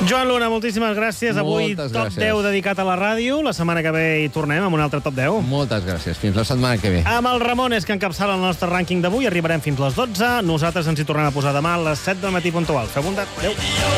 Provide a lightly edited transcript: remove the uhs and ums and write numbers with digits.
Joan Luna, moltíssimes gràcies. Avui Moltes Top gràcies. 10 dedicat a la ràdio. La setmana que ve hi tornem amb un altre Top 10. Moltes gràcies. Fins la setmana que ve. Amb el Ramones, que encapçala el nostre rànquing d'avui, arribarem fins les 12. Nosaltres ens hi tornem a posar demà a les 7 del matí puntual. Feu bondat. Adéu.